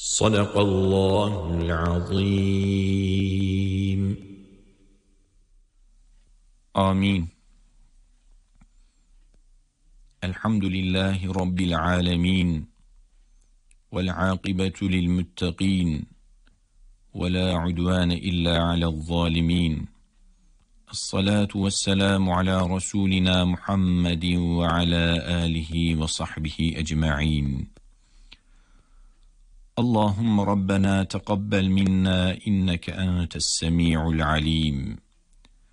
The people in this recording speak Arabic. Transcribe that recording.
صدق الله العظيم. آمين. الحمد لله رب العالمين، والعاقبة للمتقين، ولا عدوان إلا على الظالمين. الصلاة والسلام على رسولنا محمد وعلى آله وصحبه أجمعين. اللهم ربنا تقبل منا إنك أنت السميع العليم،